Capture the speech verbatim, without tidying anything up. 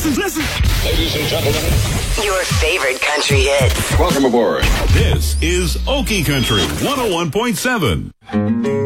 listen, listen. Ladies and gentlemen, your favorite country hits. Welcome aboard. This is Okie Country one oh one point seven.